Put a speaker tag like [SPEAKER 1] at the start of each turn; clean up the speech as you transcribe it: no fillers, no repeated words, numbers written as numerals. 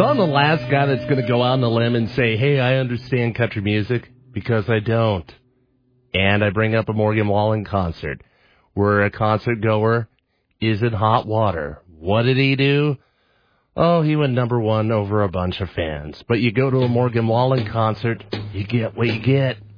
[SPEAKER 1] So I'm the last guy that's going to go out on a limb and say, hey, I understand country music, because I don't. And I bring up a Morgan Wallen concert where a concert goer is in hot water. What did he do? Oh, he went number one over a bunch of fans. But you go to a Morgan Wallen concert, you get what you get.